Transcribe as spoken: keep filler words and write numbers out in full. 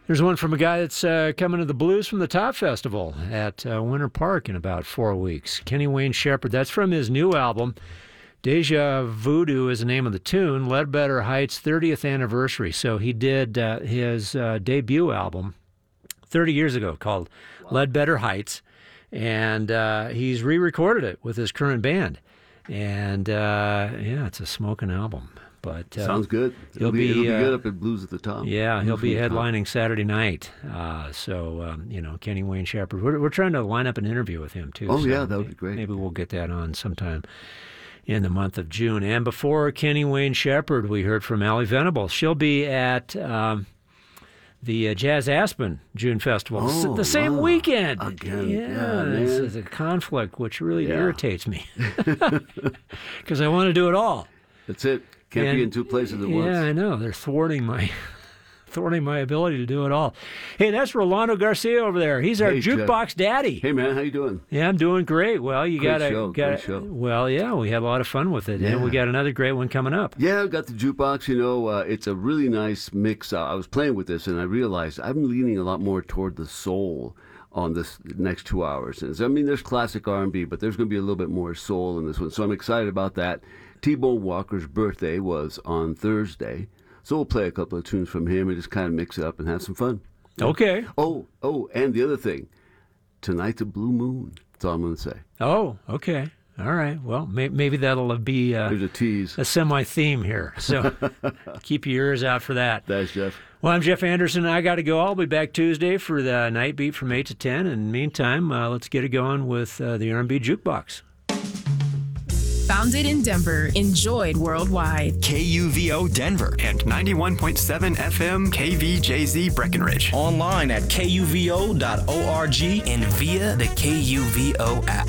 There's one from a guy that's uh, coming to the Blues from the Top Festival at uh, Winter Park in about four weeks. Kenny Wayne Shepherd. That's from his new album. Deja Voodoo is the name of the tune. Ledbetter Heights thirtieth anniversary. So he did uh, his uh, debut album thirty years ago called wow. Ledbetter Heights. And uh, he's re-recorded it with his current band. And, uh, yeah, it's a smoking album. But uh, sounds good. It'll, be, it'll be uh, good up at Blues at the Top. Yeah, Blues he'll be headlining top. Saturday night. Uh, so, um, you know, Kenny Wayne Shepherd. We're, we're trying to line up an interview with him, too. Oh, so yeah, that would be great. Maybe we'll get that on sometime in the month of June. And before Kenny Wayne Shepherd, we heard from Allie Venable. She'll be at um, the uh, Jazz Aspen June Festival oh, the same wow. weekend. Again. Yeah, yeah this is a conflict which really yeah. irritates me because I want to do it all. That's it. Can't and, be in two places at yeah, once. Yeah, I know. They're thwarting my thwarting my ability to do it all. Hey, that's Rolando Garcia over there. He's our hey, jukebox Jeff. daddy. Hey, man, how you doing? Yeah, I'm doing great. Well, you got to got show. Well, yeah, we had a lot of fun with it, yeah. and we got another great one coming up. Yeah, I've got the jukebox. You know, uh, it's a really nice mix. Uh, I was playing with this, and I realized I'm leaning a lot more toward the soul on this next two hours. And so, I mean, there's classic R and B, but there's going to be a little bit more soul in this one. So I'm excited about that. T-Bone Walker's birthday was on Thursday, so we'll play a couple of tunes from him and just kind of mix it up and have some fun. Okay. Oh, oh, and the other thing, tonight's a blue moon. That's all I'm going to say. Oh, okay. All right. Well, may- maybe that'll be uh, There's a tease. A semi-theme here. So keep your ears out for that. That's Jeff. Well, I'm Jeff Anderson. I got to go. I'll be back Tuesday for the Night Beat from eight to ten. In the meantime, uh, let's get it going with uh, the R and B Jukebox. Founded in Denver, enjoyed worldwide. K U V O Denver and ninety-one point seven F M K V J Z Breckenridge. Online at K U V O dot org and via the K U V O app.